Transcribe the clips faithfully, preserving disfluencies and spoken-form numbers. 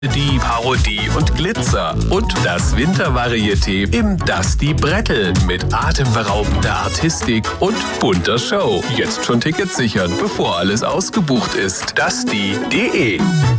Die Parodie und Glitzer und das Wintervarieté im Dusty Brettel mit atemberaubender Artistik und bunter Show. Jetzt schon Tickets sichern, bevor alles ausgebucht ist. Dusty punkt de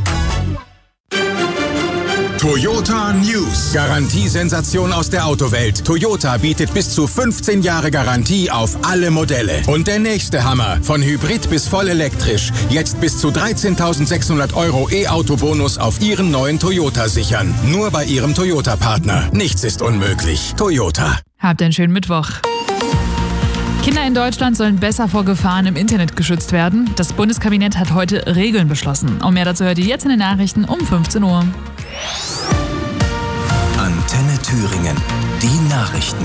Toyota News. Garantiesensation aus der Autowelt. Toyota bietet bis zu fünfzehn Jahre Garantie auf alle Modelle. Und der nächste Hammer. Von Hybrid bis voll elektrisch. Jetzt bis zu dreizehntausendsechshundert Euro E-Auto-Bonus auf Ihren neuen Toyota sichern. Nur bei Ihrem Toyota-Partner. Nichts ist unmöglich. Toyota. Habt einen schönen Mittwoch. Kinder in Deutschland sollen besser vor Gefahren im Internet geschützt werden. Das Bundeskabinett hat heute Regeln beschlossen. Und mehr dazu hört ihr jetzt in den Nachrichten um fünfzehn Uhr. Antenne Thüringen. Die Nachrichten.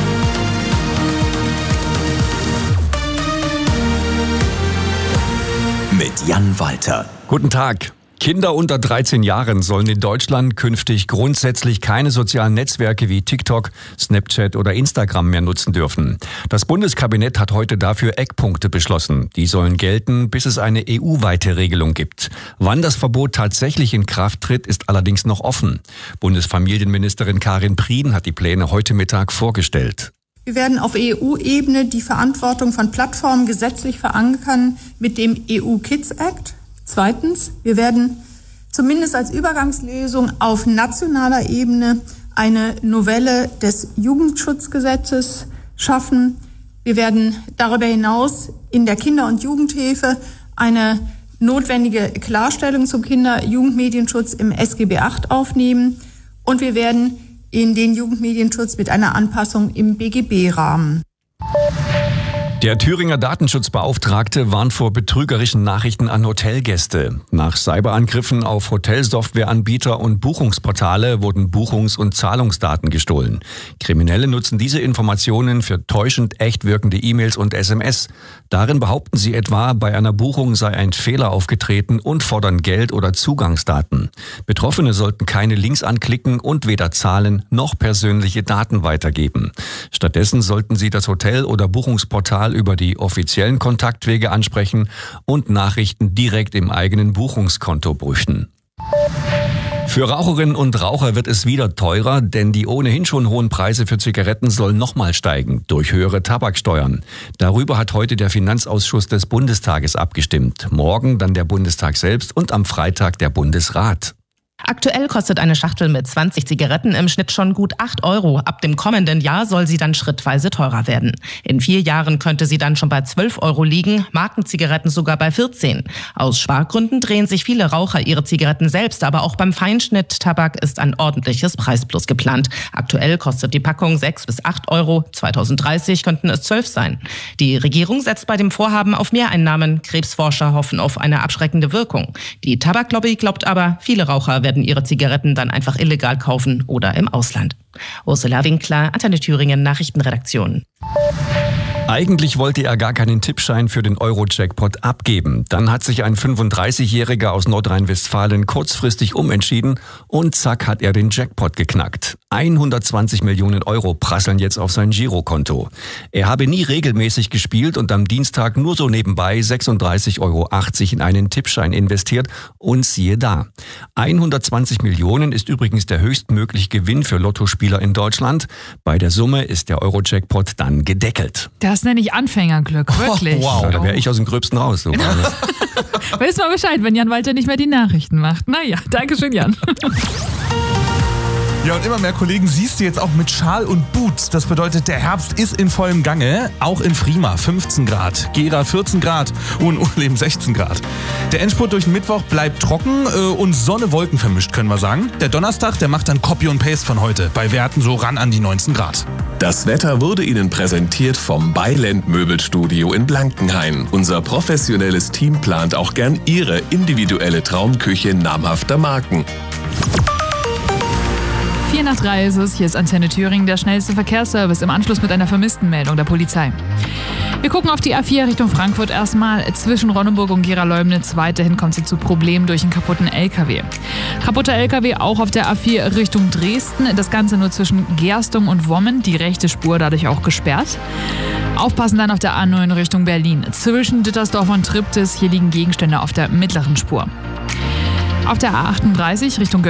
Mit Jan Walter. Guten Tag. Kinder unter dreizehn Jahren sollen in Deutschland künftig grundsätzlich keine sozialen Netzwerke wie TikTok, Snapchat oder Instagram mehr nutzen dürfen. Das Bundeskabinett hat heute dafür Eckpunkte beschlossen. Die sollen gelten, bis es eine E U-weite Regelung gibt. Wann das Verbot tatsächlich in Kraft tritt, ist allerdings noch offen. Bundesfamilienministerin Karin Prien hat die Pläne heute Mittag vorgestellt. Wir werden auf E U-Ebene die Verantwortung von Plattformen gesetzlich verankern mit dem E U Kids Act. Zweitens, wir werden zumindest als Übergangslösung auf nationaler Ebene eine Novelle des Jugendschutzgesetzes schaffen. Wir werden darüber hinaus in der Kinder- und Jugendhilfe eine notwendige Klarstellung zum Kinder-Jugendmedienschutz im S G B acht aufnehmen. Und wir werden in den Jugendmedienschutz mit einer Anpassung im B G B-Rahmen. Der Thüringer Datenschutzbeauftragte warnt vor betrügerischen Nachrichten an Hotelgäste. Nach Cyberangriffen auf Hotelsoftwareanbieter und Buchungsportale wurden Buchungs- und Zahlungsdaten gestohlen. Kriminelle nutzen diese Informationen für täuschend echt wirkende E-Mails und S M S. Darin behaupten sie etwa, bei einer Buchung sei ein Fehler aufgetreten und fordern Geld oder Zugangsdaten. Betroffene sollten keine Links anklicken und weder zahlen noch persönliche Daten weitergeben. Stattdessen sollten sie das Hotel- oder Buchungsportal über die offiziellen Kontaktwege ansprechen und Nachrichten direkt im eigenen Buchungskonto prüfen. Für Raucherinnen und Raucher wird es wieder teurer, denn die ohnehin schon hohen Preise für Zigaretten sollen nochmal steigen durch höhere Tabaksteuern. Darüber hat heute der Finanzausschuss des Bundestages abgestimmt. Morgen dann der Bundestag selbst und am Freitag der Bundesrat. Aktuell kostet eine Schachtel mit zwanzig Zigaretten im Schnitt schon gut acht Euro. Ab dem kommenden Jahr soll sie dann schrittweise teurer werden. In vier Jahren könnte sie dann schon bei zwölf Euro liegen, Markenzigaretten sogar bei vierzehn. Aus Spargründen drehen sich viele Raucher ihre Zigaretten selbst, aber auch beim Feinschnitt-Tabak ist ein ordentliches Preisplus geplant. Aktuell kostet die Packung sechs bis acht Euro, zweitausenddreißig könnten es zwölf sein. Die Regierung setzt bei dem Vorhaben auf Mehreinnahmen. Krebsforscher hoffen auf eine abschreckende Wirkung. Die Tabaklobby glaubt aber, viele Raucher werden ihre Zigaretten dann einfach illegal kaufen oder im Ausland. Ursula Winkler, Antenne Thüringen, Nachrichtenredaktion. Eigentlich wollte er gar keinen Tippschein für den Euro-Jackpot abgeben. Dann hat sich ein fünfunddreißigjähriger aus Nordrhein-Westfalen kurzfristig umentschieden und zack hat er den Jackpot geknackt. hundertzwanzig Millionen Euro prasseln jetzt auf sein Girokonto. Er habe nie regelmäßig gespielt und am Dienstag nur so nebenbei sechsunddreißig Euro achtzig in einen Tippschein investiert und siehe da. hundertzwanzig Millionen ist übrigens der höchstmögliche Gewinn für Lottospieler in Deutschland. Bei der Summe ist der Euro-Jackpot dann gedeckelt. Das nenne ich Anfängerglück, wirklich. Oh, wow, da wäre ich aus dem Gröbsten raus. So. Weißt mal Bescheid, wenn Jan Walter nicht mehr die Nachrichten macht. Naja, danke schön, Jan. Ja, und immer mehr Kollegen siehst du jetzt auch mit Schal und Boots. Das bedeutet, der Herbst ist in vollem Gange. Auch in Frima fünfzehn Grad, Gera vierzehn Grad und Urleben sechzehn Grad. Der Endspurt durch den Mittwoch bleibt trocken äh, und Sonne-Wolken vermischt, können wir sagen. Der Donnerstag, der macht dann Copy und Paste von heute. Bei Werten so ran an die neunzehn Grad. Das Wetter wurde Ihnen präsentiert vom Byland Möbelstudio in Blankenhain. Unser professionelles Team plant auch gern Ihre individuelle Traumküche namhafter Marken. Vier nach drei ist es. Hier ist Antenne Thüringen, der schnellste Verkehrsservice im Anschluss mit einer Vermisstenmeldung der Polizei. Wir gucken auf die A vier Richtung Frankfurt erstmal. Zwischen Ronnenburg und Gera-Leumnitz weiterhin kommt es zu Problemen durch einen kaputten L K W. Kaputter L K W auch auf der A vier Richtung Dresden. Das Ganze nur zwischen Gerstung und Wommen. Die rechte Spur dadurch auch gesperrt. Aufpassen dann auf der A neun Richtung Berlin. Zwischen Dittersdorf und Triptis. Hier liegen Gegenstände auf der mittleren Spur. Auf der A achtunddreißig Richtung